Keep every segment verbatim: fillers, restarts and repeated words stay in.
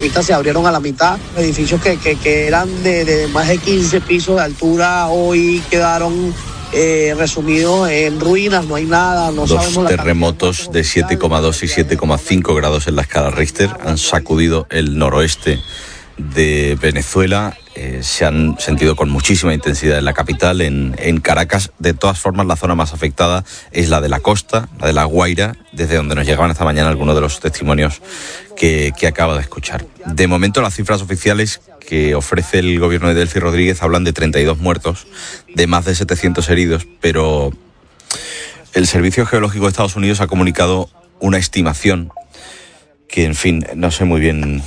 ahorita se abrieron a la mitad. Edificios que, que, que eran de, de más de quince pisos de altura, hoy quedaron eh, resumidos en ruinas, no hay nada, no Dos sabemos la terremotos de siete coma dos y siete coma cinco grados en la escala Richter han sacudido el noroeste de Venezuela. Eh, se han sentido con muchísima intensidad en la capital, en, en Caracas. De todas formas, la zona más afectada es la de la costa, la de La Guaira, desde donde nos llegaban esta mañana algunos de los testimonios que, que acabo de escuchar. De momento, las cifras oficiales que ofrece el gobierno de Delcy Rodríguez hablan de treinta y dos muertos, de más de setecientos heridos, pero el Servicio Geológico de Estados Unidos ha comunicado una estimación que, en fin, no sé muy bien.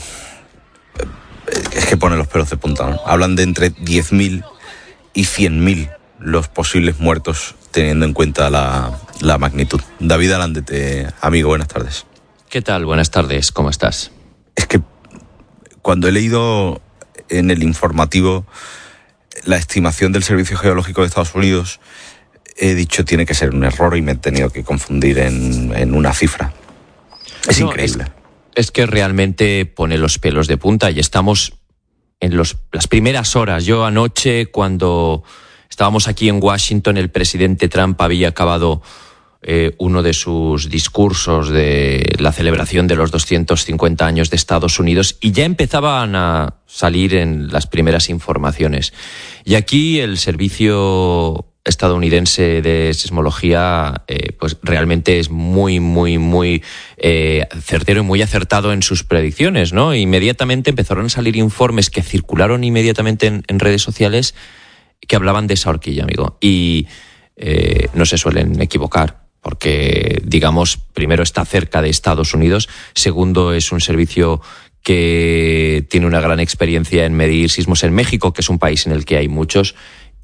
Es que pone los pelos de punta, ¿no? Hablan de entre diez mil y cien mil los posibles muertos, teniendo en cuenta la, la magnitud. David Alándete, amigo, buenas tardes. ¿Qué tal? Buenas tardes, ¿cómo estás? Es que cuando he leído en el informativo la estimación del Servicio Geológico de Estados Unidos, he dicho tiene que ser un error y me he tenido que confundir en, en una cifra. Es no, increíble. Es, es que realmente pone los pelos de punta y estamos en los, las primeras horas. Yo anoche, cuando estábamos aquí en Washington, el presidente Trump había acabado eh, uno de sus discursos de la celebración de los doscientos cincuenta años de Estados Unidos y ya empezaban a salir en las primeras informaciones. Y aquí el servicio estadounidense de sismología eh, pues realmente es muy, muy, muy eh, certero y muy acertado en sus predicciones, ¿no? Inmediatamente empezaron a salir informes que circularon inmediatamente en, en redes sociales que hablaban de esa horquilla, amigo. Y eh, no se suelen equivocar, porque, digamos, primero está cerca de Estados Unidos, segundo es un servicio que tiene una gran experiencia en medir sismos en México, que es un país en el que hay muchos,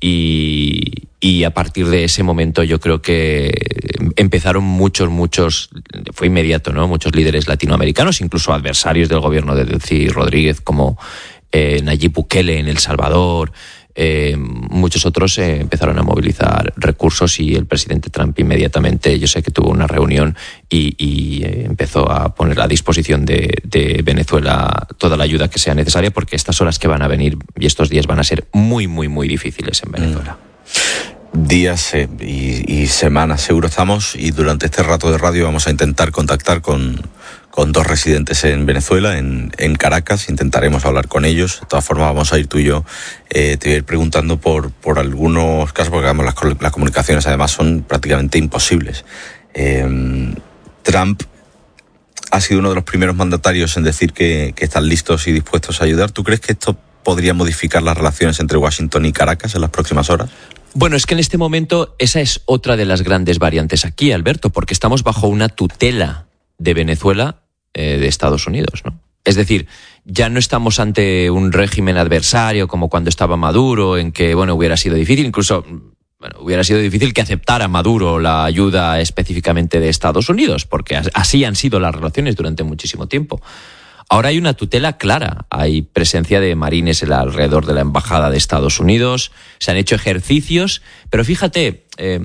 y, y a partir de ese momento yo creo que empezaron muchos, muchos, fue inmediato, ¿no? Muchos líderes latinoamericanos, incluso adversarios del gobierno de Delcy Rodríguez, como eh, Nayib Bukele en El Salvador. Eh, muchos otros eh, empezaron a movilizar recursos y el presidente Trump inmediatamente, yo sé que tuvo una reunión y, y eh, empezó a poner a disposición de, de Venezuela toda la ayuda que sea necesaria, porque estas horas que van a venir y estos días van a ser muy, muy, muy difíciles en Venezuela. Mm. Días eh, y, y semanas seguro estamos, y durante este rato de radio vamos a intentar contactar con, con dos residentes en Venezuela, en, en Caracas. Intentaremos hablar con ellos. De todas formas, vamos a ir tú y yo, eh, te voy a ir preguntando por, por algunos casos, porque digamos, las, las comunicaciones además son prácticamente imposibles. Eh, Trump ha sido uno de los primeros mandatarios en decir que, que están listos y dispuestos a ayudar. ¿Tú crees que esto podría modificar las relaciones entre Washington y Caracas en las próximas horas? Bueno, es que en este momento esa es otra de las grandes variantes aquí, Alberto, porque estamos bajo una tutela de Venezuela eh, de Estados Unidos, ¿no? Es decir, ya no estamos ante un régimen adversario como cuando estaba Maduro, en que, bueno, hubiera sido difícil, incluso, bueno, hubiera sido difícil que aceptara Maduro la ayuda específicamente de Estados Unidos, porque así han sido las relaciones durante muchísimo tiempo. Ahora hay una tutela clara, hay presencia de marines alrededor de la embajada de Estados Unidos, se han hecho ejercicios, pero fíjate, eh,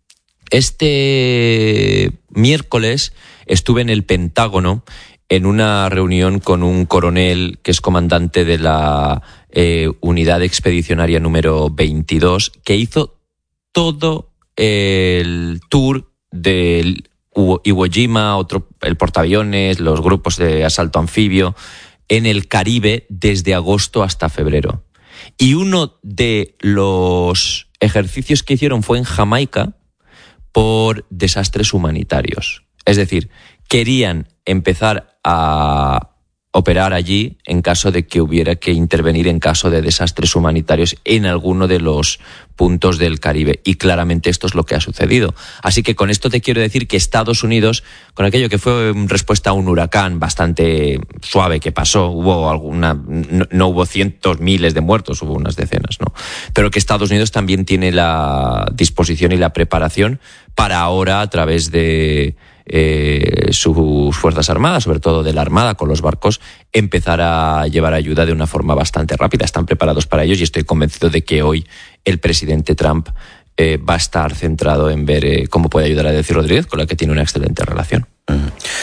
este miércoles estuve en el Pentágono en una reunión con un coronel que es comandante de la eh, unidad expedicionaria número veintidós, que hizo todo el tour del Iwo Jima, otro, el portaaviones, los grupos de asalto anfibio en el Caribe desde agosto hasta febrero. Y uno de los ejercicios que hicieron fue en Jamaica por desastres humanitarios. Es decir, querían empezar a operar allí en caso de que hubiera que intervenir en caso de desastres humanitarios en alguno de los puntos del Caribe. Y claramente esto es lo que ha sucedido. Así que con esto te quiero decir que Estados Unidos, con aquello que fue respuesta a un huracán bastante suave que pasó, hubo alguna, no, no hubo cientos, miles de muertos, hubo unas decenas, ¿no? Pero que Estados Unidos también tiene la disposición y la preparación para ahora, a través de Eh, sus fuerzas armadas, sobre todo de la Armada con los barcos, empezar a llevar ayuda de una forma bastante rápida. Están preparados para ellos y estoy convencido de que hoy el presidente Trump eh, va a estar centrado en ver eh, cómo puede ayudar a Delcy Rodríguez, con la que tiene una excelente relación. Uh-huh.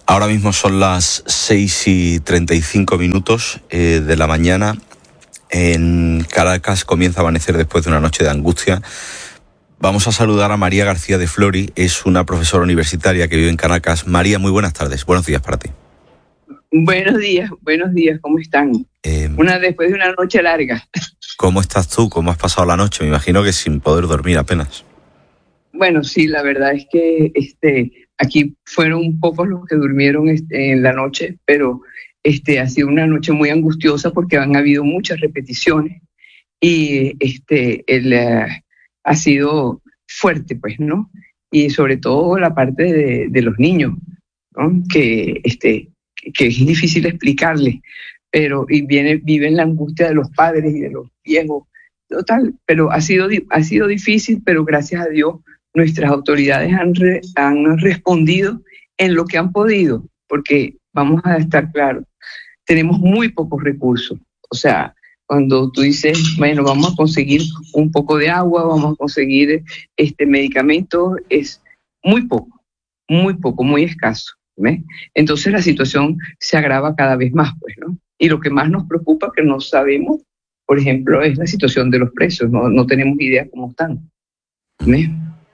Ahora mismo son las seis y treinta y cinco minutos eh, de la mañana. En Caracas comienza a amanecer después de una noche de angustia. Vamos a saludar a María García de Flori, es una profesora universitaria que vive en Caracas. María, muy buenas tardes, buenos días para ti. Buenos días, buenos días, ¿cómo están? Eh, una después de una noche larga. ¿Cómo estás tú? ¿Cómo has pasado la noche? Me imagino que sin poder dormir apenas. Bueno, sí, la verdad es que este, aquí fueron pocos los que durmieron este, en la noche, pero este, ha sido una noche muy angustiosa porque han habido muchas repeticiones y este, el, uh, ha sido fuerte, pues, ¿no? Y sobre todo la parte de, de los niños, ¿no? Que, este, que es difícil explicarles, pero y viene, viven la angustia de los padres y de los viejos, total, pero ha sido, ha sido difícil, pero gracias a Dios nuestras autoridades han, re, han respondido en lo que han podido, porque vamos a estar claros, tenemos muy pocos recursos. O sea, cuando tú dices, bueno, vamos a conseguir un poco de agua, vamos a conseguir este medicamentos, es muy poco, muy poco, muy escaso. ¿Ves? Entonces la situación se agrava cada vez más, pues, ¿no? Y lo que más nos preocupa, que no sabemos, por ejemplo, es la situación de los precios, no, no tenemos idea cómo están. ¿Ves?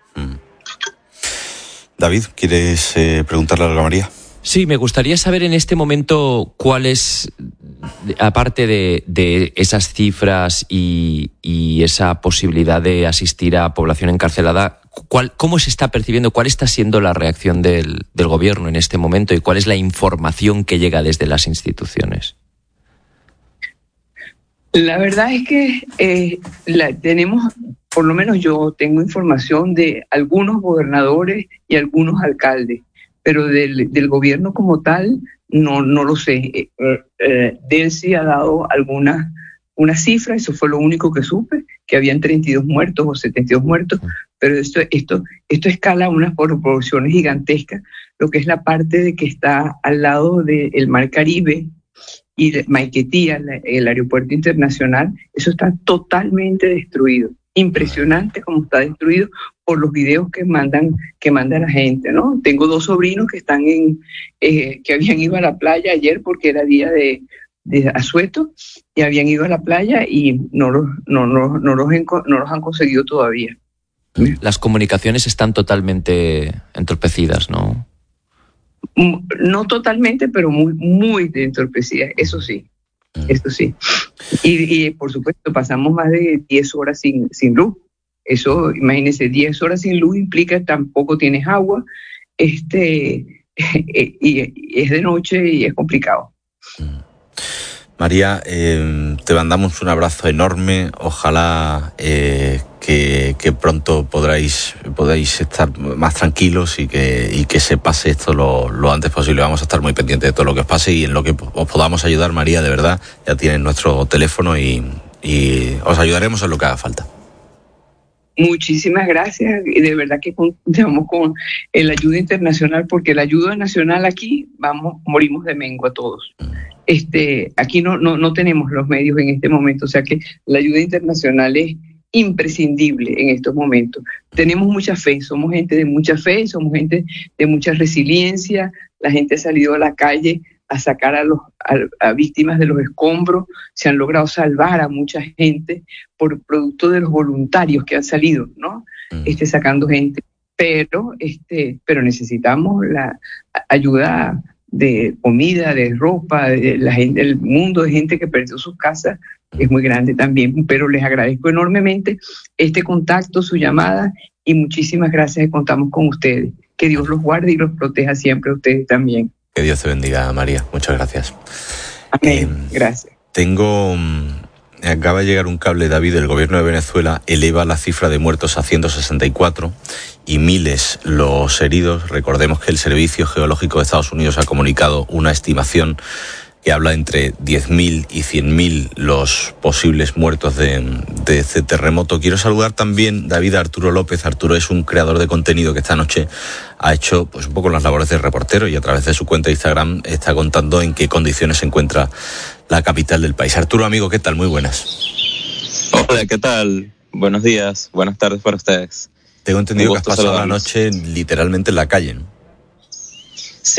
David, ¿quieres eh, preguntarle algo a María? Sí, me gustaría saber en este momento cuál es, aparte de, de esas cifras y, y esa posibilidad de asistir a población encarcelada, cuál, cómo se está percibiendo, cuál está siendo la reacción del, del gobierno en este momento y cuál es la información que llega desde las instituciones. La verdad es que eh, la, tenemos, por lo menos yo tengo información de algunos gobernadores y algunos alcaldes, pero del, del gobierno como tal no, no lo sé. Eh, eh, Delcy ha dado algunas una cifra, eso fue lo único que supe, que habían treinta y dos muertos o setenta y dos muertos, pero esto, esto, esto escala a unas proporciones gigantescas, lo que es la parte de que está al lado del Mar Caribe y de Maiquetía, el aeropuerto internacional, eso está totalmente destruido. Impresionante como está destruido por los videos que mandan que manda la gente, ¿no? Tengo dos sobrinos que están en eh, que habían ido a la playa ayer porque era día de, de asueto y habían ido a la playa y no los no, no, no los no los han conseguido todavía. Las comunicaciones están totalmente entorpecidas, ¿no? No totalmente, pero muy muy entorpecidas, eso sí. Eso sí. Y, y por supuesto pasamos más de diez horas sin, sin luz. Eso, imagínense, diez horas sin luz implica que tampoco tienes agua, este, y, y es de noche y es complicado. María, eh, te mandamos un abrazo enorme. Ojalá eh, que, que pronto podráis, podáis estar más tranquilos y que, y que se pase esto lo, lo antes posible. Vamos a estar muy pendientes de todo lo que os pase y en lo que os podamos ayudar, María, de verdad, ya tienen nuestro teléfono y, y os ayudaremos en lo que haga falta. Muchísimas gracias y de verdad que contamos con la ayuda internacional porque la ayuda nacional aquí, vamos, morimos de mengua todos. Este, aquí no, no, no tenemos los medios en este momento, o sea que la ayuda internacional es imprescindible en estos momentos. Tenemos mucha fe, somos gente de mucha fe, somos gente de mucha resiliencia, la gente ha salido a la calle a sacar a, los, a, a víctimas de los escombros, se han logrado salvar a mucha gente por producto de los voluntarios que han salido, ¿no? Este, sacando gente, pero, este, pero necesitamos la ayuda de comida, de ropa, de la gente, el mundo de gente que perdió sus casas es muy grande también, pero les agradezco enormemente este contacto, su llamada y muchísimas gracias que contamos con ustedes. Que Dios los guarde y los proteja siempre a ustedes también. Que Dios te bendiga, María. Muchas gracias. Amén. Eh, gracias. Tengo... Acaba de llegar un cable, David. El gobierno de Venezuela eleva la cifra de muertos a ciento sesenta y cuatro y miles los heridos. Recordemos que el Servicio Geológico de Estados Unidos ha comunicado una estimación que habla entre diez mil y cien mil los posibles muertos de, de este terremoto. Quiero saludar también, David, a Arturo López. Arturo es un creador de contenido que esta noche ha hecho pues un poco las labores de reportero y a través de su cuenta de Instagram está contando en qué condiciones se encuentra la capital del país. Arturo, amigo, ¿qué tal? Muy buenas. Hola, ¿qué tal? Buenos días, buenas tardes para ustedes. Tengo entendido que has pasado la noche literalmente en la calle, ¿no? Sí,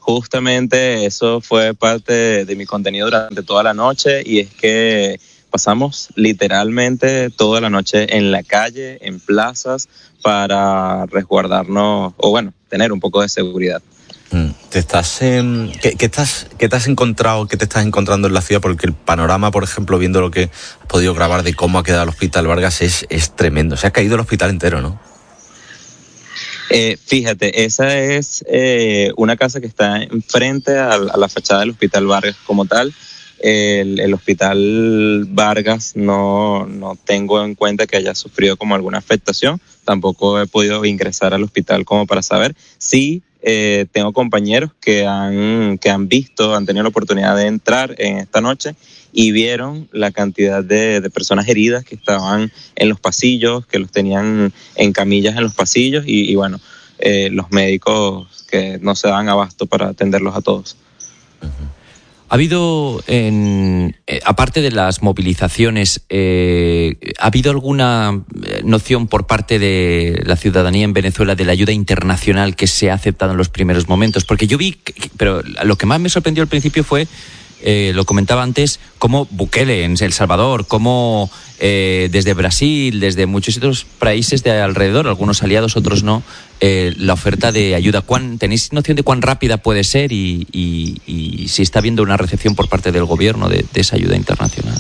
justamente eso fue parte de, de mi contenido durante toda la noche, y es que pasamos literalmente toda la noche en la calle, en plazas, para resguardarnos, o bueno, tener un poco de seguridad. ¿Te estás, eh, ¿qué, qué, estás, ¿Qué te has encontrado, qué te estás encontrando en la ciudad? Porque el panorama, por ejemplo, viendo lo que has podido grabar de cómo ha quedado el Hospital Vargas, es, es tremendo. Se ha caído el hospital entero, ¿no? Eh, fíjate, esa es eh, una casa que está enfrente a, a la fachada del Hospital Vargas como tal. El, el Hospital Vargas no, no tengo en cuenta que haya sufrido como alguna afectación. Tampoco he podido ingresar al hospital como para saber. Sí, eh, tengo compañeros que han, que han visto, han tenido la oportunidad de entrar en esta noche y vieron la cantidad de, de personas heridas que estaban en los pasillos, que los tenían en camillas en los pasillos, y, y bueno, eh, los médicos que no se dan abasto para atenderlos a todos. ¿Ha habido, en, eh, aparte de las movilizaciones, eh, ¿ha habido alguna noción por parte de la ciudadanía en Venezuela de la ayuda internacional que se ha aceptado en los primeros momentos? Porque yo vi, que, pero lo que más me sorprendió al principio fue, eh, lo comentaba antes, cómo Bukele en El Salvador, cómo eh, desde Brasil, desde muchos otros países de alrededor, algunos aliados, otros no, eh, la oferta de ayuda. ¿Cuán, ¿Tenéis noción de cuán rápida puede ser y, y, y si está habiendo una recepción por parte del gobierno de, de esa ayuda internacional?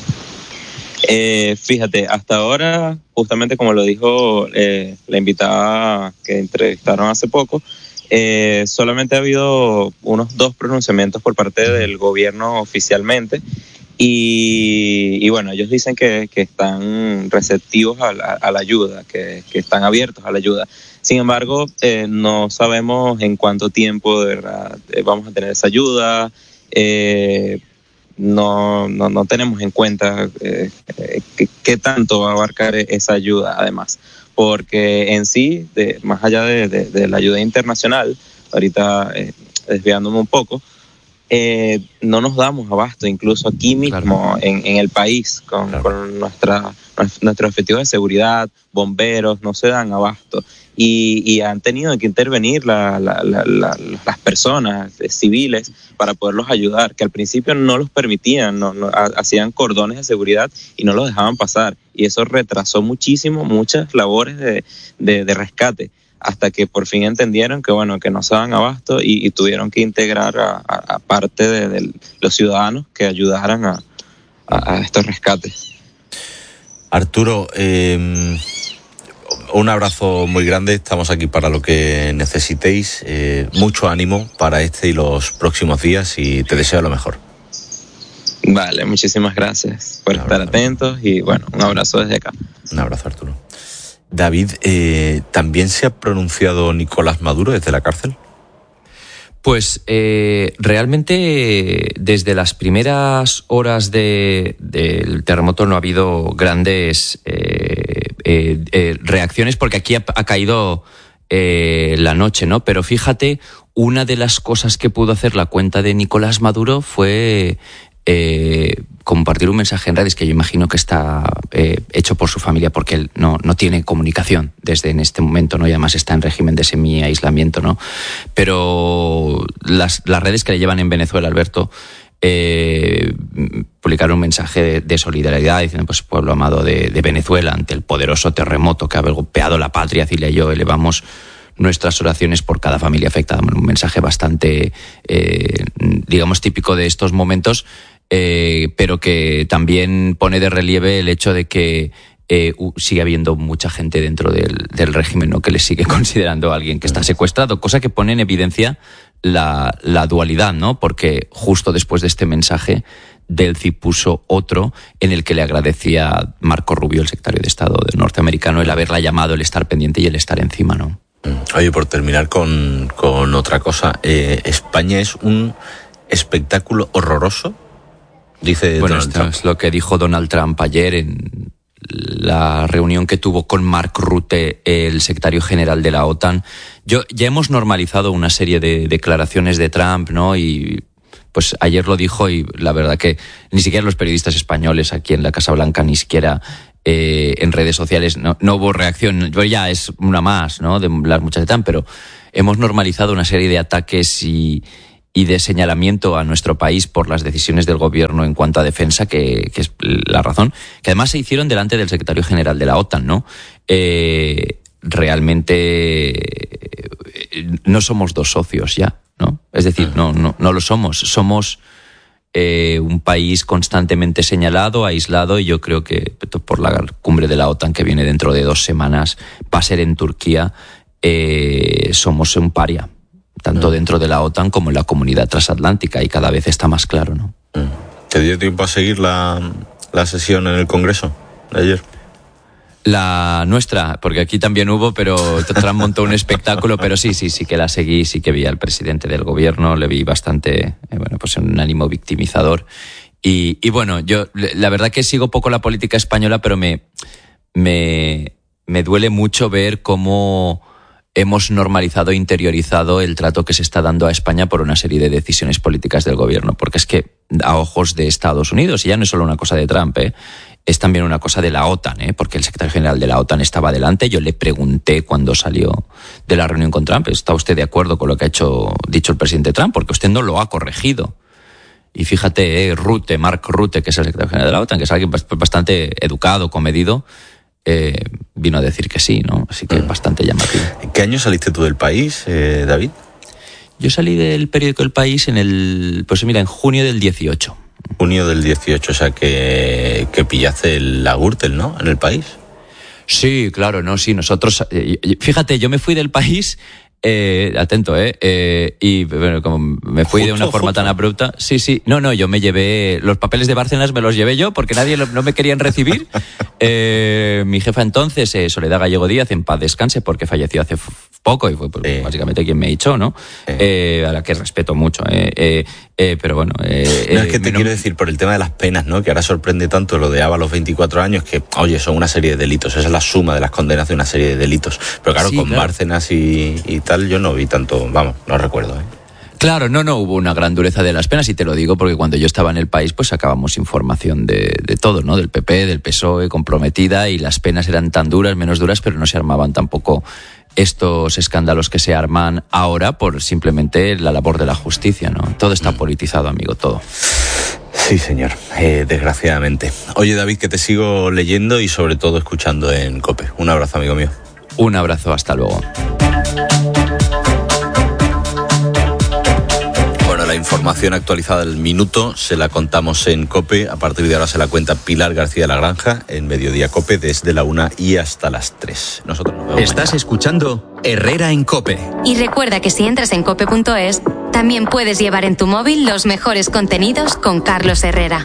Eh, fíjate, hasta ahora, justamente como lo dijo eh, la invitada que entrevistaron hace poco, eh, solamente ha habido unos dos pronunciamientos por parte del gobierno oficialmente, y, y bueno, ellos dicen que, que están receptivos a la, a la ayuda, que, que están abiertos a la ayuda. Sin embargo, eh, no sabemos en cuánto tiempo de verdad eh, vamos a tener esa ayuda. Eh, no, no, no tenemos en cuenta eh, eh, qué, qué tanto va a abarcar esa ayuda, además, porque en sí, de, más allá de, de, de la ayuda internacional, ahorita eh, desviándome un poco, eh, no nos damos abasto, incluso aquí mismo, claro, en, en el país, con, claro, con nuestra, nuestros objetivos de seguridad, bomberos, no se dan abasto. Y, y han tenido que intervenir la, la, la, la, las personas eh, civiles para poderlos ayudar, que al principio no los permitían, no, no, hacían cordones de seguridad y no los dejaban pasar. Y eso retrasó muchísimo muchas labores de, de, de rescate, hasta que por fin entendieron que bueno, que no se daban abasto y, y tuvieron que integrar a, a, a parte de, de los ciudadanos que ayudaran a, a, a estos rescates. Arturo, eh, un abrazo muy grande, estamos aquí para lo que necesitéis, eh, mucho ánimo para este y los próximos días y te deseo lo mejor. Vale, muchísimas gracias por estar atentos y bueno, un abrazo desde acá. Un abrazo, Arturo. David, eh, ¿también se ha pronunciado Nicolás Maduro desde la cárcel? Pues eh, realmente desde las primeras horas de, del terremoto no ha habido grandes eh, eh, eh, reacciones, porque aquí ha, ha caído eh, la noche, ¿no? Pero fíjate, una de las cosas que pudo hacer la cuenta de Nicolás Maduro fue Eh, compartir un mensaje en redes que yo imagino que está eh, hecho por su familia, porque él no, no tiene comunicación desde en este momento, ¿no? Y además está en régimen de semi-aislamiento, ¿no? Pero las, las redes que le llevan en Venezuela, Alberto, eh, publicaron un mensaje de, de solidaridad diciendo, pues, pueblo amado de, de Venezuela, ante el poderoso terremoto que ha golpeado la patria, Cilia y yo elevamos nuestras oraciones por cada familia afectada. Un mensaje bastante, eh, digamos, típico de estos momentos, eh, pero que también pone de relieve el hecho de que eh, sigue habiendo mucha gente dentro del, del régimen, ¿no?, que le sigue considerando a alguien que está secuestrado, cosa que pone en evidencia la, la dualidad, ¿no? Porque justo después de este mensaje, Delcy puso otro en el que le agradecía a Marco Rubio, el secretario de Estado norteamericano, el haberla llamado, el estar pendiente y el estar encima, ¿no? Oye, por terminar con, con otra cosa, eh, ¿España es un espectáculo horroroso? Dice bueno, Donald esto Trump. Es lo que dijo Donald Trump ayer en la reunión que tuvo con Mark Rutte, el secretario general de la OTAN. Yo, ya hemos normalizado una serie de declaraciones de Trump, ¿no? Y pues ayer lo dijo, y la verdad que ni siquiera los periodistas españoles aquí en la Casa Blanca, ni siquiera Eh, en redes sociales, no, no hubo reacción. Ya es una más, ¿no?, de las muchas de Trump, pero hemos normalizado una serie de ataques y, y de señalamiento a nuestro país por las decisiones del gobierno en cuanto a defensa, que, que es la razón, que además se hicieron delante del secretario general de la OTAN, ¿no? Eh, realmente no somos dos socios ya, ¿no? Es decir, no, no, no lo somos. Somos eh, un país constantemente señalado, aislado, y yo creo que por la cumbre de la OTAN que viene dentro de dos semanas, va a ser en Turquía, eh, somos un paria, tanto dentro de la OTAN como en la comunidad transatlántica, y cada vez está más claro, ¿no? ¿Te dio tiempo a seguir la, la sesión en el Congreso de ayer? La nuestra, porque aquí también hubo, pero Trump montó un espectáculo, pero sí, sí, sí que la seguí, sí que vi al presidente del gobierno, le vi bastante, eh, bueno, pues en un ánimo victimizador. Y, y bueno, yo la verdad que sigo poco la política española, pero me, me, me duele mucho ver cómo hemos normalizado e interiorizado el trato que se está dando a España por una serie de decisiones políticas del gobierno, porque es que a ojos de Estados Unidos, y ya no es solo una cosa de Trump, ¿eh? Es también una cosa de la OTAN, ¿eh? Porque el secretario general de la OTAN estaba delante. Yo le pregunté cuando salió de la reunión con Trump, ¿está usted de acuerdo con lo que ha hecho, dicho el presidente Trump? Porque usted no lo ha corregido. Y fíjate, eh, Rutte, Mark Rutte, que es el secretario general de la OTAN, que es alguien bastante educado, comedido, eh, vino a decir que sí, ¿no? Así que mm. bastante llamativo. ¿En qué año saliste tú del país, eh, David? Yo salí del periódico El País en el, pues mira, en junio del dieciocho. Junio del dieciocho, o sea que, que pillaste la Gürtel, ¿no? En el país. Sí, claro, no, sí, nosotros, fíjate, yo me fui del país, eh, atento, eh, eh, y bueno, como me fui justo, de una forma justo. tan abrupta, sí, sí, no, no, yo me llevé, los papeles de Bárcenas me los llevé yo, porque nadie lo, no me querían recibir, eh, mi jefa entonces, eh, Soledad Gallego Díaz, en paz descanse, porque falleció hace poco, y fue pues, sí. básicamente quien me echó, ¿no? Sí. Eh, a la que respeto mucho, eh, eh, eh, pero bueno. Eh, no, es que te no, quiero decir, por el tema de las penas, ¿no? Que ahora sorprende tanto lo de Ábalos, veinticuatro años, que, oye, son una serie de delitos, esa es la suma de las condenas de una serie de delitos. Pero claro, sí, con claro. Bárcenas y, y tal, yo no vi tanto, vamos, no recuerdo, ¿eh? Claro, no, no, hubo una gran dureza de las penas, y te lo digo porque cuando yo estaba en el país, pues sacábamos información de, de todo, ¿no? Del P P, del P S O E, comprometida, y las penas eran tan duras, menos duras, pero no se armaban tampoco estos escándalos que se arman ahora por simplemente la labor de la justicia, ¿no? Todo está politizado, amigo, todo. Sí, señor, eh, desgraciadamente. Oye, David, que te sigo leyendo y sobre todo escuchando en COPE. Un abrazo, amigo mío. Un abrazo, hasta luego. La información actualizada del minuto se la contamos en COPE. A partir de ahora se la cuenta Pilar García de la Granja en Mediodía COPE desde la una y hasta las tres. Nosotros nos vemos Estás mañana. Escuchando Herrera en COPE. Y recuerda que si entras en cope punto es, también puedes llevar en tu móvil los mejores contenidos con Carlos Herrera.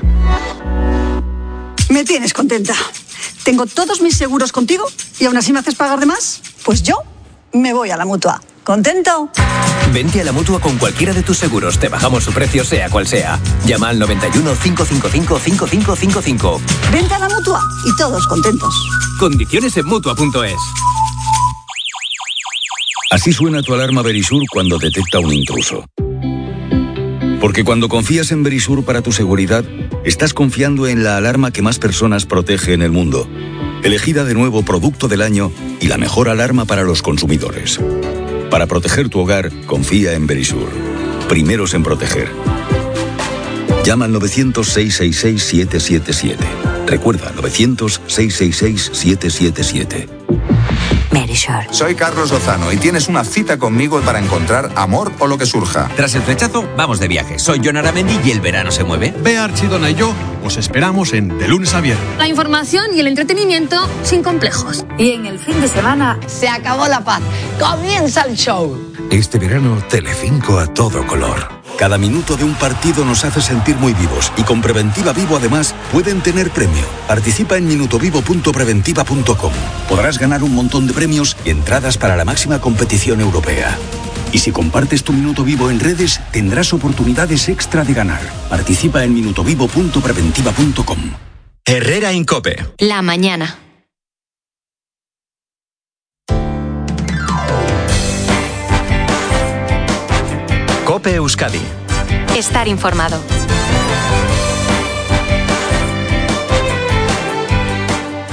Me tienes contenta. Tengo todos mis seguros contigo y aún así me haces pagar de más. Pues yo me voy a la Mutua. ¿Contento? Vente a la Mutua con cualquiera de tus seguros. Te bajamos su precio, sea cual sea. Llama al noventa y uno, cinco cinco cinco, cinco cinco cinco cinco. Vente a la Mutua y todos contentos. Condiciones en Mutua punto es. Así suena tu alarma Verisur cuando detecta un intruso. Porque cuando confías en Verisur para tu seguridad, estás confiando en la alarma que más personas protege en el mundo. Elegida de nuevo Producto del Año y la mejor alarma para los consumidores. Para proteger tu hogar, confía en Verisur. Primeros en proteger. Llama al novecientos, seiscientos sesenta y seis, siete siete siete. Recuerda, novecientos, seiscientos sesenta y seis, siete siete siete. Verisur. Soy Carlos Lozano y tienes una cita conmigo para encontrar amor o lo que surja. Tras el flechazo, vamos de viaje. Soy Jon Aramendi y el verano se mueve. Bea Archidona y yo os esperamos en De Lunes a Viernes. La información y el entretenimiento sin complejos. Y en el fin de semana se acabó la paz. Comienza el show. Este verano, Telecinco a todo color. Cada minuto de un partido nos hace sentir muy vivos y con Preventiva Vivo además pueden tener premio. Participa en minutovivo punto preventiva punto com. Podrás ganar un montón de premios y entradas para la máxima competición europea. Y si compartes tu Minuto Vivo en redes, tendrás oportunidades extra de ganar. Participa en minutovivo punto preventiva punto com. Herrera en COPE. La mañana. COPE Euskadi. Estar informado.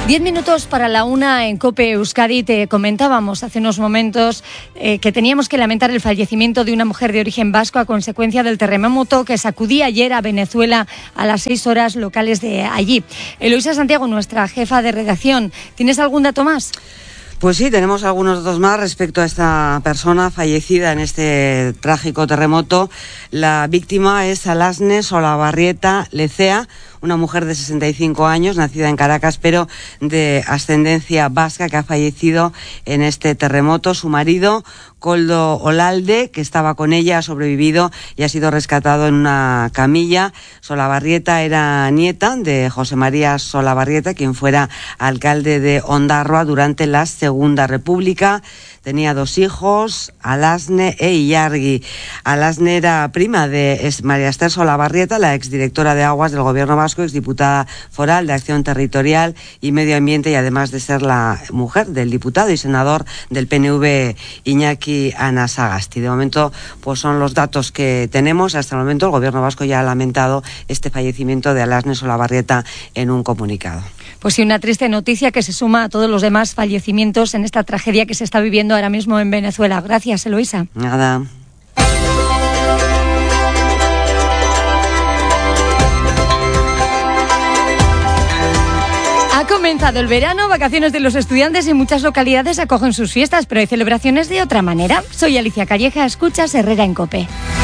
Diez minutos para la una en COPE Euskadi. Te comentábamos hace unos momentos eh, que teníamos que lamentar el fallecimiento de una mujer de origen vasco a consecuencia del terremoto que sacudía ayer a Venezuela a las seis horas locales de allí. Eloisa Santiago, nuestra jefa de redacción, ¿tienes algún dato más? Pues sí, tenemos algunos datos más respecto a esta persona fallecida en este trágico terremoto. La víctima es Alasne Solabarrieta Lecea, una mujer de sesenta y cinco años, nacida en Caracas, pero de ascendencia vasca, que ha fallecido en este terremoto. Su marido, Koldo Olalde, que estaba con ella, ha sobrevivido y ha sido rescatado en una camilla. Solabarrieta era nieta de José María Solabarrieta, quien fuera alcalde de Ondarroa durante la Segunda República. Tenía dos hijos, Alasne e Ilargi. Alasne era prima de María Esther Solabarrieta, la exdirectora de Aguas del Gobierno Vasco, exdiputada foral de Acción Territorial y Medio Ambiente, y además de ser la mujer del diputado y senador del P N V Iñaki Anasagasti. De momento, pues son los datos que tenemos. Hasta el momento el Gobierno Vasco ya ha lamentado este fallecimiento de Alasne Solabarrieta en un comunicado. Pues sí, una triste noticia que se suma a todos los demás fallecimientos en esta tragedia que se está viviendo ahora mismo en Venezuela. Gracias, Eloisa. Nada. Ha comenzado el verano, vacaciones de los estudiantes y muchas localidades acogen sus fiestas, pero hay celebraciones de otra manera. Soy Alicia Calleja, escuchas Herrera en COPE.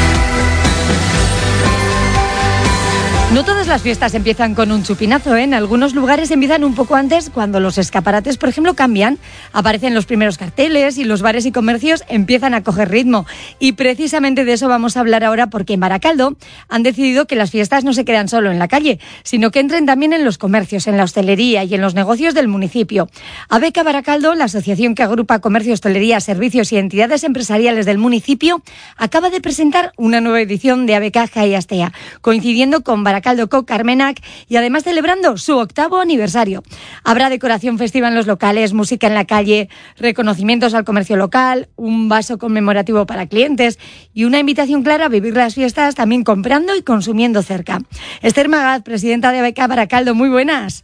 No todas las fiestas empiezan con un chupinazo, ¿eh? En algunos lugares empiezan un poco antes, cuando los escaparates, por ejemplo, cambian. Aparecen los primeros carteles y los bares y comercios empiezan a coger ritmo. Y precisamente de eso vamos a hablar ahora, porque en Baracaldo han decidido que las fiestas no se quedan solo en la calle, sino que entren también en los comercios, en la hostelería y en los negocios del municipio. Abeca Baracaldo, la asociación que agrupa comercio, hostelería, servicios y entidades empresariales del municipio, acaba de presentar una nueva edición de Abeca Jai Astea, coincidiendo con Baracaldo Baracaldo Co Carmenac y además celebrando su octavo aniversario. Habrá decoración festiva en los locales, música en la calle, reconocimientos al comercio local, un vaso conmemorativo para clientes y una invitación clara a vivir las fiestas también comprando y consumiendo cerca. Esther Magaz, presidenta de Abeca Baracaldo, muy buenas.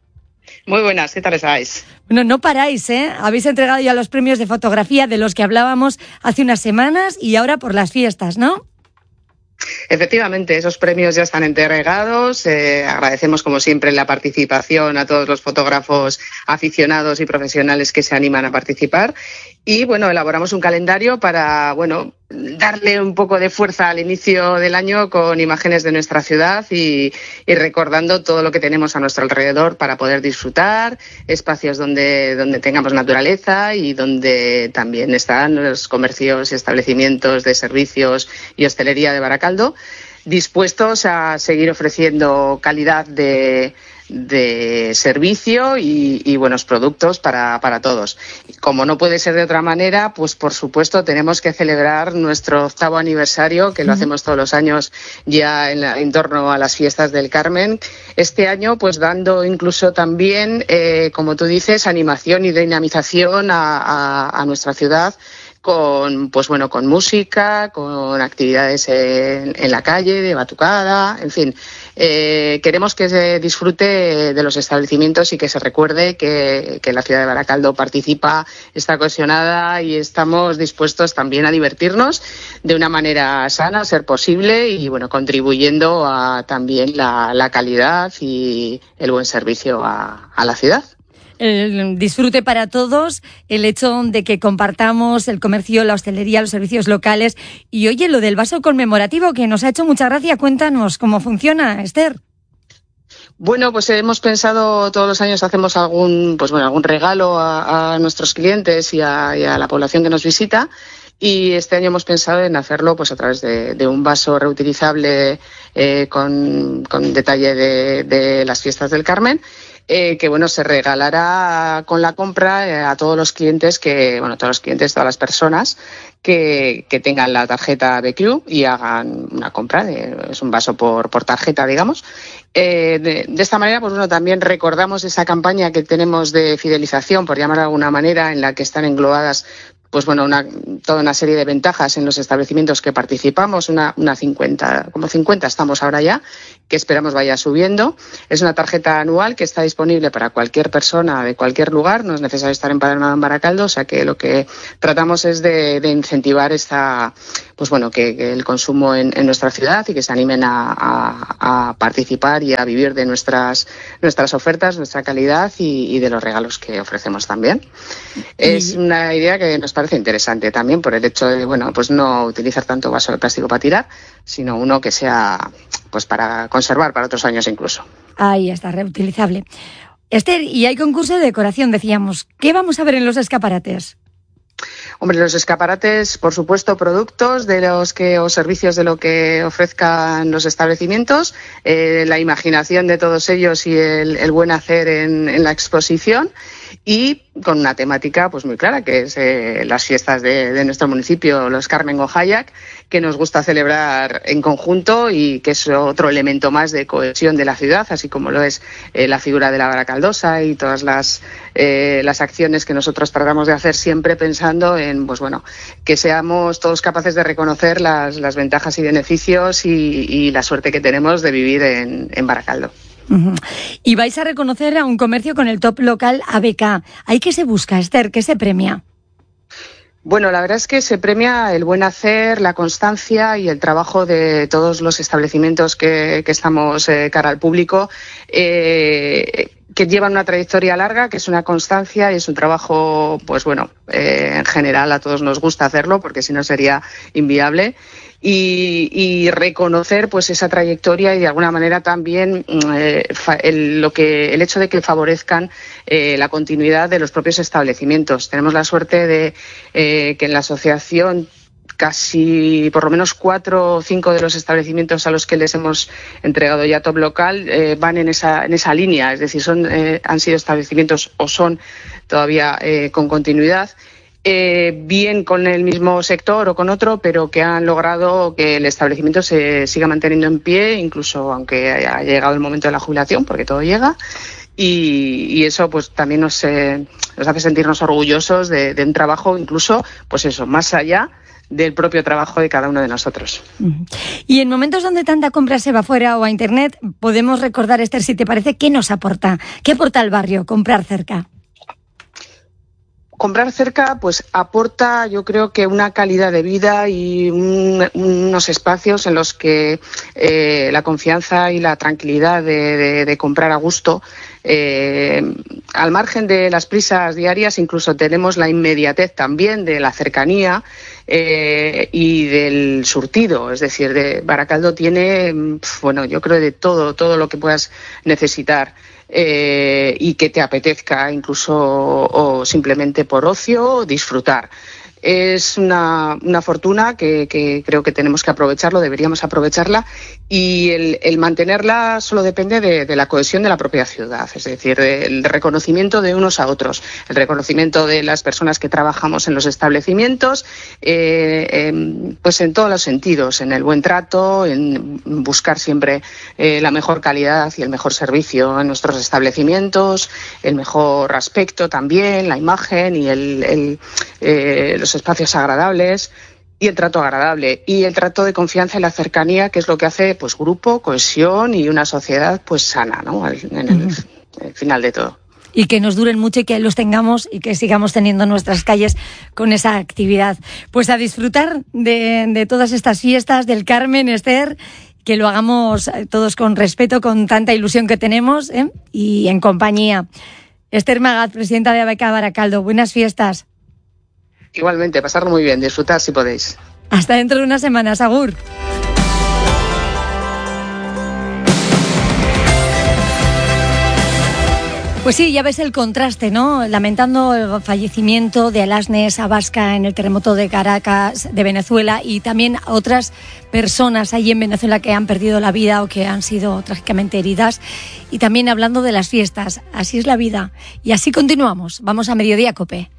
Muy buenas, ¿qué tal estáis? Bueno, no paráis, ¿eh? Habéis entregado ya los premios de fotografía de los que hablábamos hace unas semanas y ahora por las fiestas, ¿no? Efectivamente, esos premios ya están entregados. Eh, agradecemos, como siempre, la participación a todos los fotógrafos aficionados y profesionales que se animan a participar. Y, bueno, elaboramos un calendario para, bueno, darle un poco de fuerza al inicio del año con imágenes de nuestra ciudad y, y recordando todo lo que tenemos a nuestro alrededor para poder disfrutar, espacios donde, donde tengamos naturaleza y donde también están los comercios y establecimientos de servicios y hostelería de Baracaldo, dispuestos a seguir ofreciendo calidad de, de servicio y, y buenos productos para, para todos. Como no puede ser de otra manera, pues por supuesto tenemos que celebrar nuestro octavo aniversario, que lo hacemos todos los años ya en, la, en torno a las fiestas del Carmen. Este año, pues dando incluso también, eh, como tú dices, animación y dinamización a, a, a nuestra ciudad, con pues bueno con música, con actividades en, en la calle, de batucada, en fin. Eh, queremos que se disfrute de los establecimientos y que se recuerde que, que la ciudad de Baracaldo participa, está cohesionada y estamos dispuestos también a divertirnos de una manera sana, a ser posible, y bueno, contribuyendo a también la, la calidad y el buen servicio a, a la ciudad. El disfrute para todos, el hecho de que compartamos el comercio, la hostelería, los servicios locales. Y oye, lo del vaso conmemorativo, que nos ha hecho mucha gracia, cuéntanos cómo funciona, Esther. Bueno, pues hemos pensado, todos los años hacemos algún, pues bueno, algún regalo a, a nuestros clientes y a, y a la población que nos visita. Y este año hemos pensado en hacerlo pues a través de, de un vaso reutilizable eh, con, con detalle de, de las fiestas del Carmen. Eh, que bueno, se regalará con la compra eh, a todos los clientes que, bueno, todos los clientes, todas las personas que, que tengan la tarjeta B Q y hagan una compra, de, es un vaso por, por tarjeta, digamos. Eh, de, de esta manera, pues bueno, también recordamos esa campaña que tenemos de fidelización, por llamar de alguna manera, en la que están englobadas pues bueno, una, toda una serie de ventajas en los establecimientos que participamos, una, una cincuenta, como cincuenta estamos ahora ya, que esperamos vaya subiendo. Es una tarjeta anual que está disponible para cualquier persona de cualquier lugar, no es necesario estar empadronado en Baracaldo, o sea que lo que tratamos es de, de incentivar esta, pues bueno, que, que el consumo en, en nuestra ciudad y que se animen a, a, a participar y a vivir de nuestras, nuestras ofertas, nuestra calidad y, y de los regalos que ofrecemos también. Es una idea que nos parece interesante también por el hecho de, bueno, pues no utilizar tanto vaso de plástico para tirar, sino uno que sea pues para conservar para otros años incluso. Ahí está, reutilizable. Esther, y hay concurso de decoración, decíamos. ¿Qué vamos a ver en los escaparates? Hombre, los escaparates, por supuesto, productos de los que o servicios de lo que ofrezcan los establecimientos, eh, la imaginación de todos ellos y el, el buen hacer en, en la exposición, y con una temática pues muy clara, que es eh, las fiestas de, de nuestro municipio, los Carmen Gojayac, que nos gusta celebrar en conjunto y que es otro elemento más de cohesión de la ciudad, así como lo es eh, la figura de la Baracaldosa y todas las, eh, las acciones que nosotros tratamos de hacer, siempre pensando en, pues bueno, que seamos todos capaces de reconocer las, las ventajas y beneficios y, y la suerte que tenemos de vivir en, en Baracaldo. Uh-huh. Y vais a reconocer a un comercio con el top local A B K. ¿Ahí qué se busca, Esther? ¿Qué se premia? Bueno, la verdad es que se premia el buen hacer, la constancia y el trabajo de todos los establecimientos que, que estamos eh, cara al público, eh, que llevan una trayectoria larga, que es una constancia y es un trabajo, pues bueno, eh, en general a todos nos gusta hacerlo porque si no sería inviable. Y, y reconocer pues esa trayectoria y de alguna manera también eh, el, lo que, el hecho de que favorezcan eh, la continuidad de los propios establecimientos. Tenemos la suerte de eh, que en la asociación casi por lo menos cuatro o cinco de los establecimientos a los que les hemos entregado ya top local eh, van en esa en esa línea, es decir, son eh, han sido establecimientos o son todavía eh, con continuidad. Eh, bien con el mismo sector o con otro, pero que han logrado que el establecimiento se siga manteniendo en pie, incluso aunque haya llegado el momento de la jubilación, porque todo llega. Y, y eso pues también nos, eh, nos hace sentirnos orgullosos de, de un trabajo, incluso, pues eso, más allá del propio trabajo de cada uno de nosotros. Y en momentos donde tanta compra se va fuera o a internet, podemos recordar, Esther, si te parece, ¿qué nos aporta? ¿Qué aporta al barrio comprar cerca? Comprar cerca pues aporta, yo creo que una calidad de vida y un, unos espacios en los que eh, la confianza y la tranquilidad de, de, de comprar a gusto, eh, al margen de las prisas diarias, incluso tenemos la inmediatez también de la cercanía eh, y del surtido, es decir, de Baracaldo tiene, bueno, yo creo de todo, todo lo que puedas necesitar. Eh, y que te apetezca incluso o, o simplemente por ocio disfrutar. Es una, una fortuna que, que creo que tenemos que aprovecharlo, deberíamos aprovecharla, y el, el mantenerla solo depende de, de la cohesión de la propia ciudad, es decir, del reconocimiento de unos a otros, el reconocimiento de las personas que trabajamos en los establecimientos, eh, eh, pues en todos los sentidos, en el buen trato, en buscar siempre eh, la mejor calidad y el mejor servicio en nuestros establecimientos, el mejor aspecto también, la imagen y el, el eh, los espacios agradables y el trato agradable y el trato de confianza y la cercanía, que es lo que hace pues grupo, cohesión y una sociedad pues sana, ¿no? En el, en el final de todo. Y que nos duren mucho y que los tengamos y que sigamos teniendo nuestras calles con esa actividad. Pues a disfrutar de, de todas estas fiestas del Carmen, Esther, que lo hagamos todos con respeto, con tanta ilusión que tenemos, ¿eh? Y en compañía. Esther Magaz, presidenta de A B K Baracaldo, buenas fiestas. Igualmente, pasarlo muy bien, disfrutar si podéis. Hasta dentro de unas semanas, agur. Pues sí, ya ves el contraste, ¿no? Lamentando el fallecimiento de Alasnes Abasca en el terremoto de Caracas, de Venezuela, y también otras personas allí en Venezuela que han perdido la vida o que han sido trágicamente heridas. Y también hablando de las fiestas, así es la vida. Y así continuamos. Vamos a Mediodía COPE.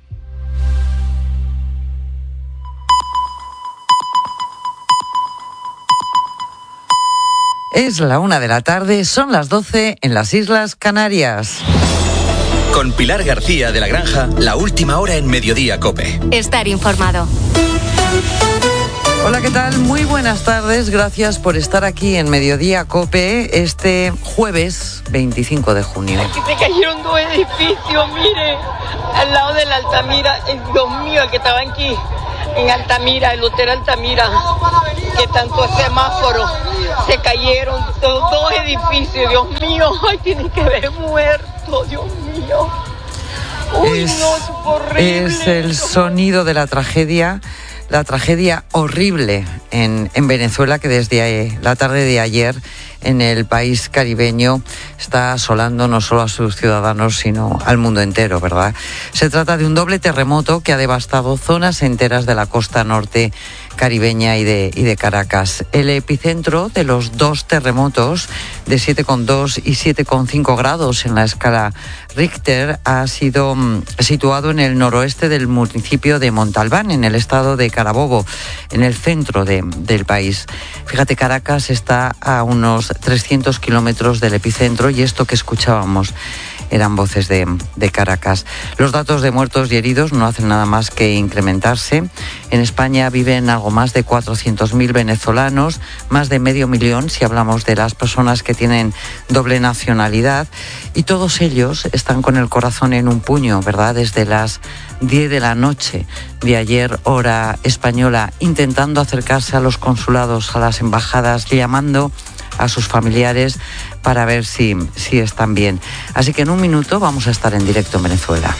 Es la una de la tarde, son las doce en las Islas Canarias. Con Pilar García de la Granja, la última hora en Mediodía COPE. Estar informado. Hola, ¿qué tal? Muy buenas tardes. Gracias por estar aquí en Mediodía COPE este jueves veinticinco de junio. Aquí se cayeron dos edificios, mire, al lado de la Altamira. Dios mío, el que estaba aquí en Altamira, el Hotel Altamira, que tanto semáforo, se cayeron los dos edificios. Dios mío, ay, tienen que haber muerto, Dios mío. Uy, es, no, es horrible. Es el sonido de la tragedia. La tragedia horrible en, en Venezuela, que desde la tarde de ayer en el país caribeño está asolando no solo a sus ciudadanos, sino al mundo entero, ¿verdad? Se trata de un doble terremoto que ha devastado zonas enteras de la costa norte caribeña y de, y de Caracas. El epicentro de los dos terremotos de siete coma dos y siete coma cinco grados en la escala Richter ha sido um, situado en el noroeste del municipio de Montalbán, en el estado de Carabobo, en el centro de, del país. Fíjate, Caracas está a unos trescientos kilómetros del epicentro y esto que escuchábamos eran voces de, de Caracas. Los datos de muertos y heridos no hacen nada más que incrementarse. En España viven algo más de cuatrocientos mil venezolanos, más de medio millón si hablamos de las personas que tienen doble nacionalidad, y todos ellos están con el corazón en un puño, ¿verdad? Desde las diez de la noche de ayer, hora española, intentando acercarse a los consulados, a las embajadas, llamando a sus familiares para ver si, si están bien. Así que en un minuto vamos a estar en directo en Venezuela.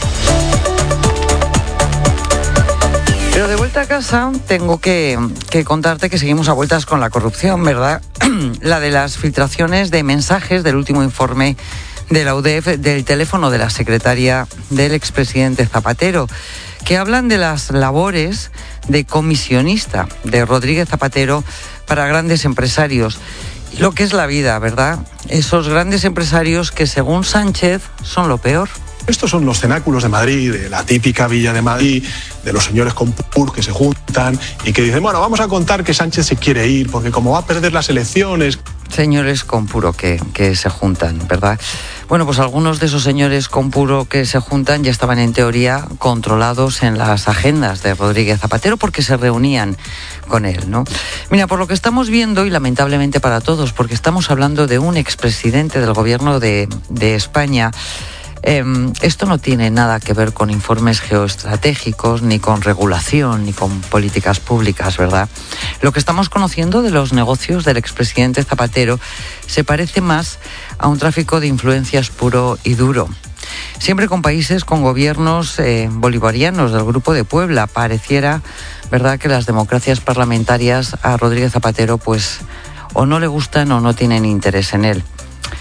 Pero de vuelta a casa tengo que, que contarte que seguimos a vueltas con la corrupción, ¿verdad? La de las filtraciones de mensajes del último informe de la U D E F del teléfono de la secretaria del expresidente Zapatero, que hablan de las labores de comisionista de Rodríguez Zapatero para grandes empresarios. Lo que es la vida, ¿verdad? Esos grandes empresarios que, según Sánchez, son lo peor. Estos son los cenáculos de Madrid, de la típica villa de Madrid, de los señores con pur que se juntan y que dicen, bueno, vamos a contar que Sánchez se quiere ir porque como va a perder las elecciones. Señores con puro que, que se juntan, ¿verdad? Bueno, pues algunos de esos señores con puro que se juntan ya estaban en teoría controlados en las agendas de Rodríguez Zapatero porque se reunían con él, ¿no? Mira, por lo que estamos viendo, y lamentablemente para todos, porque estamos hablando de un expresidente del gobierno de, de España, Eh, esto no tiene nada que ver con informes geoestratégicos, ni con regulación, ni con políticas públicas, ¿verdad? Lo que estamos conociendo de los negocios del expresidente Zapatero se parece más a un tráfico de influencias puro y duro. Siempre con países con gobiernos eh, bolivarianos del Grupo de Puebla. Pareciera, ¿verdad?, que las democracias parlamentarias a Rodríguez Zapatero pues o no le gustan o no tienen interés en él.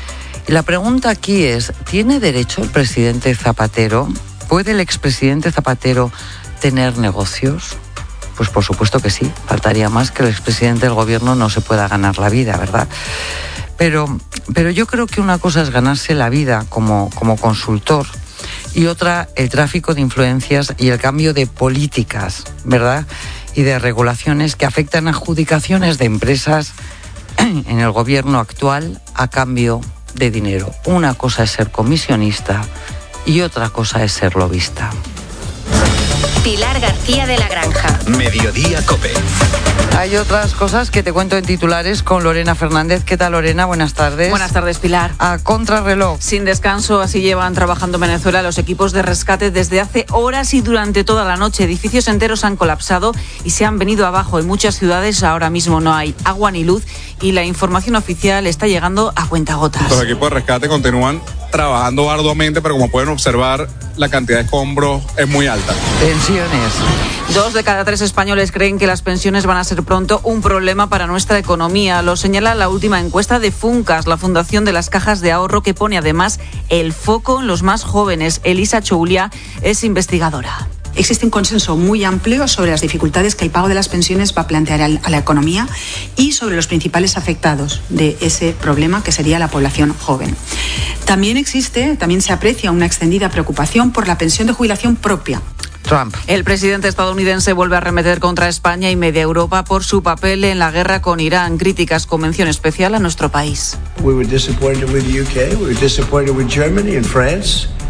Y la pregunta aquí es, ¿tiene derecho el presidente Zapatero? ¿Puede el expresidente Zapatero tener negocios? Pues por supuesto que sí. Faltaría más que el expresidente del gobierno no se pueda ganar la vida, ¿verdad? Pero, pero yo creo que una cosa es ganarse la vida como, como consultor y otra el tráfico de influencias y el cambio de políticas, ¿verdad? Y de regulaciones que afectan a adjudicaciones de empresas en el gobierno actual a cambio de dinero. Una cosa es ser comisionista y otra cosa es ser lobista. Pilar García de la Granja. Mediodía COPE. Hay otras cosas que te cuento en titulares con Lorena Fernández. ¿Qué tal, Lorena? Buenas tardes. Buenas tardes, Pilar. A contrarreloj. Sin descanso, así llevan trabajando en Venezuela los equipos de rescate desde hace horas y durante toda la noche. Edificios enteros han colapsado y se han venido abajo. En muchas ciudades ahora mismo no hay agua ni luz y la información oficial está llegando a cuentagotas. Los equipos de rescate continúan trabajando arduamente, pero como pueden observar, la cantidad de escombros es muy alta. Pensiones. Dos de cada tres españoles creen que las pensiones van a ser pronto un problema para nuestra economía. Lo señala la última encuesta de Funcas, la Fundación de las Cajas de Ahorro, que pone además el foco en los más jóvenes. Elisa Choulia es investigadora. Existe un consenso muy amplio sobre las dificultades que el pago de las pensiones va a plantear a la economía y sobre los principales afectados de ese problema, que sería la población joven. También existe, también se aprecia una extendida preocupación por la pensión de jubilación propia. Trump. El presidente estadounidense vuelve a arremeter contra España y media Europa por su papel en la guerra con Irán. Críticas con mención especial a nuestro país. We were disappointed with the U K, we were disappointed with Germany and France.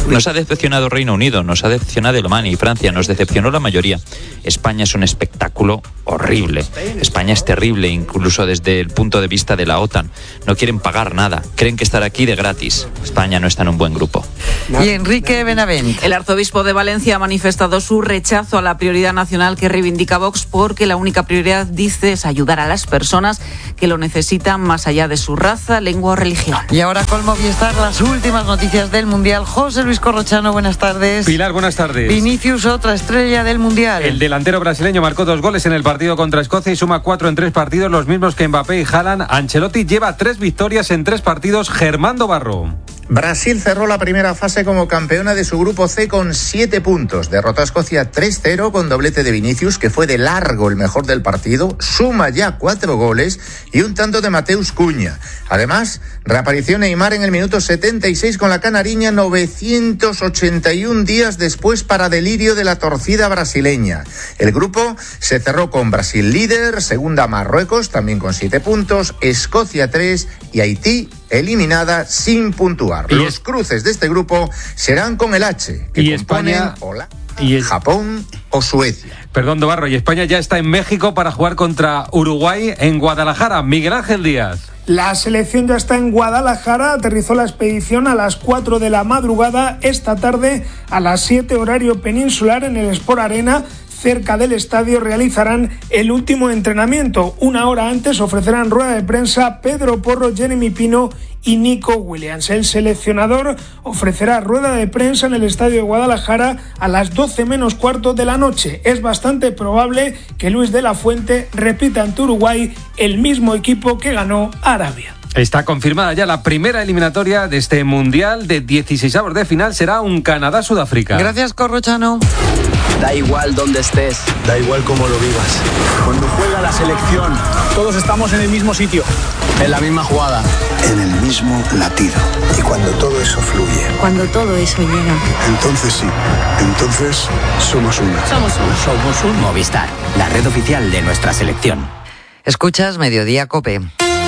Nos ha decepcionado Reino Unido, nos ha decepcionado Alemania y Francia, nos decepcionó la mayoría. España es un espectáculo horrible. España es terrible, incluso desde el punto de vista de la OTAN. No quieren pagar nada, creen que estar aquí de gratis. España no está en un buen grupo. Y Enrique Benavent. El arzobispo de Valencia ha manifestado su rechazo a la prioridad nacional que reivindica Vox, porque la única prioridad, dice, es ayudar a las personas que lo necesitan más allá de su raza, lengua o religión. Y ahora con Movistar, las últimas noticias del Mundial. José Luis Corrochano, buenas tardes. Pilar, buenas tardes. Vinicius, otra estrella del Mundial. El delantero brasileño marcó dos goles en el partido contra Escocia y suma cuatro en tres partidos, los mismos que Mbappé y Haaland. Ancelotti lleva tres victorias en tres partidos. Germán Barro. Brasil cerró la primera fase como campeona de su grupo C con siete puntos. Derrotó a Escocia tres cero con doblete de Vinicius, que fue de largo el mejor del partido. Suma ya cuatro goles y un tanto de Mateus Cunha. Además, reapareció Neymar en el minuto setenta y seis con la canariña, novecientos ochenta y un días después, para delirio de la torcida brasileña. El grupo se cerró con Brasil líder, segunda Marruecos, también con siete puntos, Escocia tres y Haití eliminada sin puntuar. Y Los es... cruces de este grupo serán con el H, que y componen España... Holanda, y es... Japón o Suecia. Perdón, Dobarro, y España ya está en México para jugar contra Uruguay en Guadalajara. Miguel Ángel Díaz. La selección ya está en Guadalajara, aterrizó la expedición a las cuatro de la madrugada esta tarde, a las siete horario peninsular, en el Sport Arena. Cerca del estadio realizarán el último entrenamiento. Una hora antes ofrecerán rueda de prensa Pedro Porro, Jeremy Pino y Nico Williams. El seleccionador ofrecerá rueda de prensa en el estadio de Guadalajara a las doce menos cuarto de la noche. Es bastante probable que Luis de la Fuente repita ante Uruguay el mismo equipo que ganó a Arabia. Está confirmada ya la primera eliminatoria de este Mundial de dieciseisavos de final. Será un Canadá-Sudáfrica. Gracias, Corrochano. Da igual dónde estés, da igual cómo lo vivas. Cuando juega la selección, todos estamos en el mismo sitio, en la misma jugada, en el mismo latido. Y cuando todo eso fluye, cuando todo eso llega, entonces sí, entonces somos uno. Somos uno. Somos un Movistar, la red oficial de nuestra selección. Escuchas Mediodía COPE.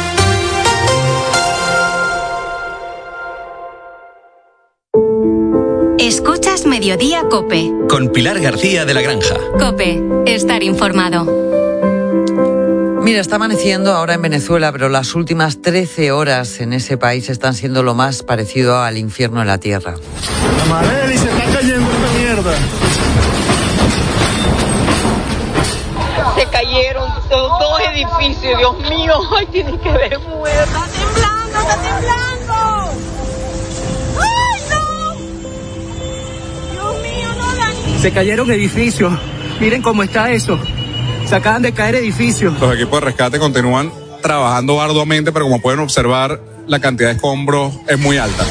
Escuchas Mediodía COPE. Con Pilar García de la Granja. COPE, estar informado. Mira, está amaneciendo ahora en Venezuela, pero las últimas trece horas en ese país están siendo lo más parecido al infierno en la tierra. Mareli, se está cayendo una mierda. Se cayeron los dos edificios, Dios mío. Ay, tiene que ver muerto. Está temblando, está temblando. Se cayeron edificios. Miren cómo está eso. Se acaban de caer edificios. Los equipos de rescate continúan trabajando arduamente, pero como pueden observar, la cantidad de escombros es muy alta.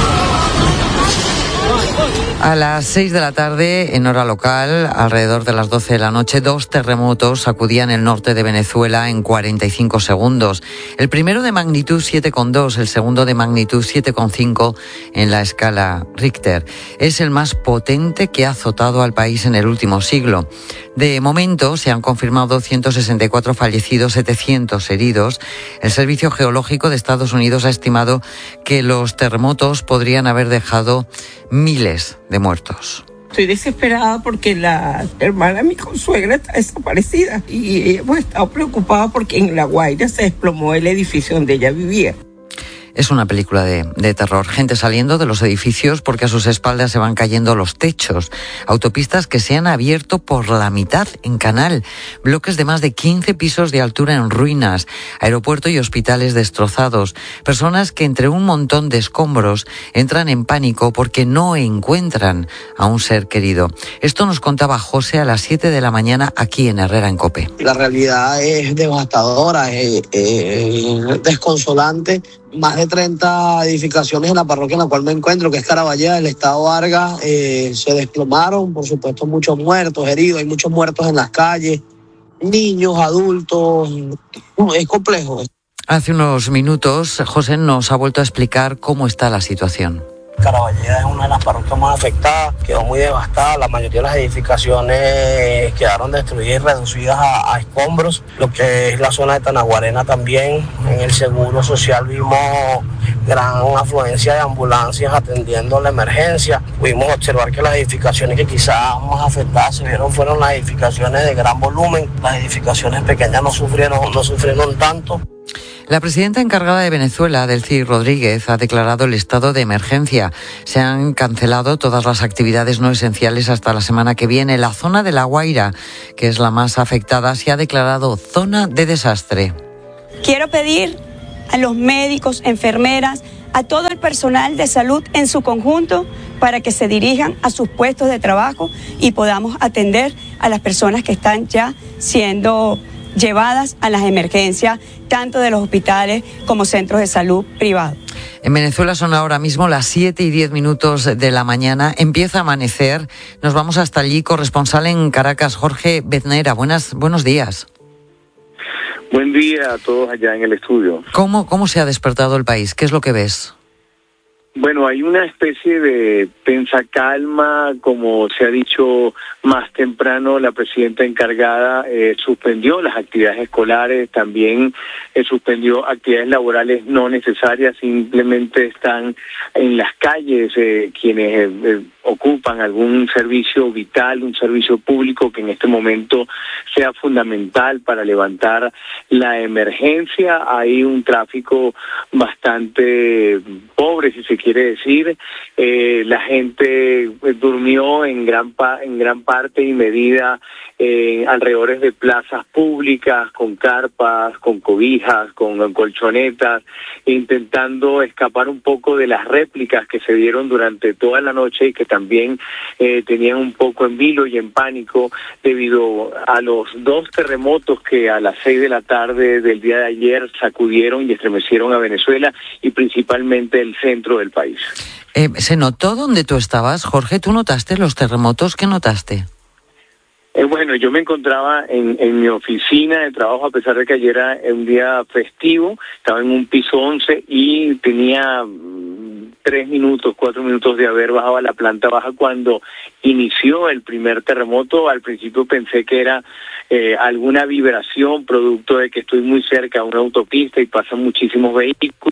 A las seis de la tarde, en hora local, alrededor de las doce de la noche, dos terremotos sacudían el norte de Venezuela en cuarenta y cinco segundos. El primero de magnitud siete coma dos, el segundo de magnitud siete coma cinco en la escala Richter. Es el más potente que ha azotado al país en el último siglo. De momento se han confirmado ciento sesenta y cuatro fallecidos, setecientos heridos. El Servicio Geológico de Estados Unidos ha estimado que los terremotos podrían haber dejado miles de muertos. Estoy desesperada porque la hermana de mi consuegra está desaparecida y hemos estado preocupados porque en La Guaira se desplomó el edificio donde ella vivía. Es una película de, de terror. Gente saliendo de los edificios porque a sus espaldas se van cayendo los techos. Autopistas que se han abierto por la mitad en Canal. Bloques de más de quince pisos de altura en ruinas. Aeropuerto y hospitales destrozados. Personas que entre un montón de escombros entran en pánico porque no encuentran a un ser querido. Esto nos contaba José a las siete de la mañana aquí en Herrera en COPE. La realidad es devastadora, es, es desconsolante. Más de treinta edificaciones en la parroquia en la cual me encuentro, que es Caraballeda, del Estado Vargas, eh, se desplomaron, por supuesto muchos muertos, heridos, hay muchos muertos en las calles, niños, adultos, es complejo. Hace unos minutos José nos ha vuelto a explicar cómo está la situación. Caraballeda es una de las parroquias más afectadas, quedó muy devastada, la mayoría de las edificaciones quedaron destruidas y reducidas a, a escombros, lo que es la zona de Tanaguarena también. En el Seguro Social vimos gran afluencia de ambulancias atendiendo la emergencia. Pudimos observar que las edificaciones que quizás más afectadas se vieron fueron las edificaciones de gran volumen, las edificaciones pequeñas no sufrieron, no sufrieron tanto. La presidenta encargada de Venezuela, Delcy Rodríguez, ha declarado el estado de emergencia. Se han cancelado todas las actividades no esenciales hasta la semana que viene. La zona de La Guaira, que es la más afectada, se ha declarado zona de desastre. Quiero pedir a los médicos, enfermeras, a todo el personal de salud en su conjunto para que se dirijan a sus puestos de trabajo y podamos atender a las personas que están ya siendo llevadas a las emergencias, tanto de los hospitales como centros de salud privados. En Venezuela son ahora mismo las siete y diez minutos de la mañana. Empieza a amanecer. Nos vamos hasta allí. Corresponsal en Caracas, Jorge Beznera. Buenas, buenos días. Buen día a todos allá en el estudio. ¿Cómo, cómo se ha despertado el país? ¿Qué es lo que ves? Bueno, hay una especie de tensa calma, como se ha dicho más temprano, la presidenta encargada eh, suspendió las actividades escolares, también eh, suspendió actividades laborales no necesarias, simplemente están en las calles eh, quienes eh, eh, ocupan algún servicio vital, un servicio público que en este momento sea fundamental para levantar la emergencia. Hay un tráfico bastante pobre, si se quiere decir. Eh, la gente eh, durmió en gran pa en gran parte y medida eh, alrededores de plazas públicas, con carpas, con cobijas, con colchonetas, intentando escapar un poco de las réplicas que se dieron durante toda la noche y que también eh, tenían un poco en vilo y en pánico debido a los dos terremotos que a las seis de la tarde del día de ayer sacudieron y estremecieron a Venezuela y principalmente el centro del país. Eh, ¿Se notó donde tú estabas, Jorge? ¿Tú notaste los terremotos? ¿Qué notaste? Eh, bueno, yo me encontraba en, en mi oficina de trabajo, a pesar de que ayer era un día festivo, estaba en un piso once y tenía mm, tres minutos, cuatro minutos de haber bajado a la planta baja cuando inició el primer terremoto. Al principio pensé que era eh, alguna vibración producto de que estoy muy cerca a una autopista y pasan muchísimos vehículos.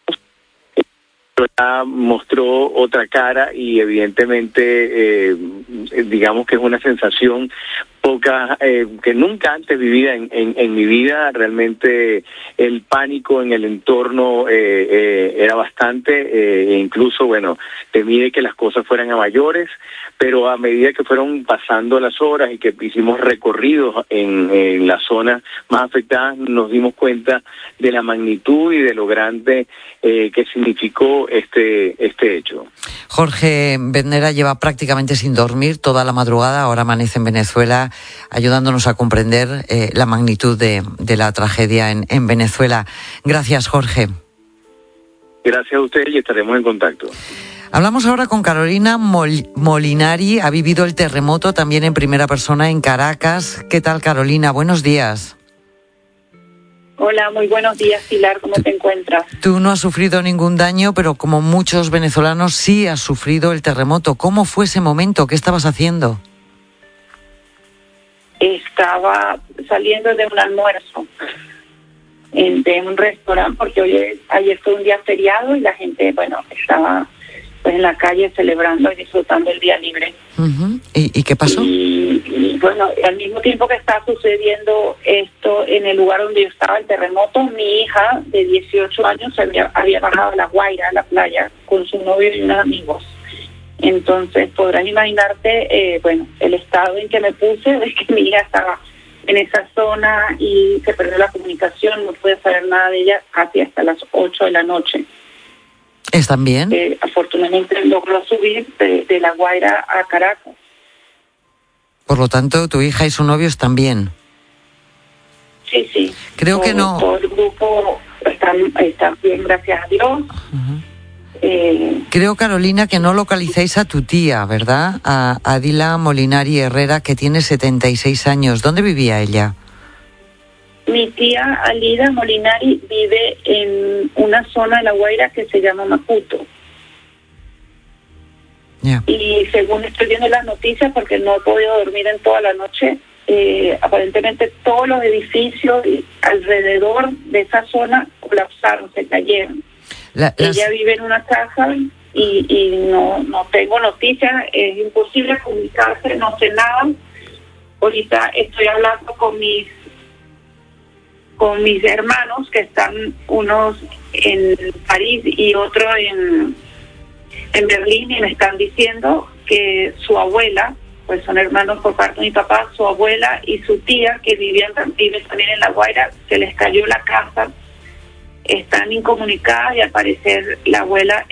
Ya mostró otra cara y evidentemente eh, digamos que es una sensación poca eh, que nunca antes vivida en, en, en mi vida. Realmente el pánico en el entorno eh, eh, era bastante eh, e incluso bueno temí de que las cosas fueran a mayores, pero a medida que fueron pasando las horas y que hicimos recorridos en, en las zonas más afectadas nos dimos cuenta de la magnitud y de lo grande eh, que significó este este hecho. Jorge Beznera lleva prácticamente sin dormir toda la madrugada, ahora amanece en Venezuela, ayudándonos a comprender eh, la magnitud de, de la tragedia en, en Venezuela. Gracias, Jorge. Gracias a usted y estaremos en contacto. Hablamos ahora con Carolina Mol- Molinari, ha vivido el terremoto también en primera persona en Caracas. ¿Qué tal, Carolina? Buenos días. Hola, muy buenos días, Pilar, ¿cómo te encuentras? Tú no has sufrido ningún daño, pero como muchos venezolanos sí has sufrido el terremoto. ¿Cómo fue ese momento? ¿Qué estabas haciendo? Estaba saliendo de un almuerzo en, de un restaurante porque hoy, ayer fue un día feriado y la gente, bueno, estaba pues en la calle celebrando y disfrutando el día libre. Uh-huh. ¿Y, ¿Y qué pasó? Y, y bueno, al mismo tiempo que está sucediendo esto en el lugar donde yo estaba, el terremoto, mi hija de dieciocho años se había, había bajado a La Guaira, a la playa, con su novio y unos amigos. Entonces podrás imaginarte, eh, bueno, el estado en que me puse, de que mi hija estaba en esa zona y se perdió la comunicación, no pude saber nada de ella casi hasta las ocho de la noche. ¿Están bien? Eh, afortunadamente logró subir de, de La Guaira a Caracas. Por lo tanto, tu hija y su novio están bien. Sí, sí. Creo todo, que no. Todo el grupo está, está bien, gracias a Dios. Uh-huh. Eh, Creo, Carolina, que no localizáis a tu tía, ¿verdad? A Adila Molinari Herrera, que tiene setenta y seis años. ¿Dónde vivía ella? Mi tía Alida Molinari vive en una zona de La Guaira que se llama Maputo. Yeah. Y según estoy viendo las noticias, porque no he podido dormir en toda la noche, eh, aparentemente todos los edificios alrededor de esa zona colapsaron, se cayeron. La, las... Ella vive en una casa y, y no, no tengo noticias, es imposible comunicarse, no sé nada. Ahorita estoy hablando con mis con mis hermanos que están unos en París y otro en, en Berlín, y me están diciendo que su abuela, pues son hermanos por parte de mi papá, su abuela y su tía que vivían viven también en La Guaira, se les cayó la casa, están incomunicadas y al parecer la abuela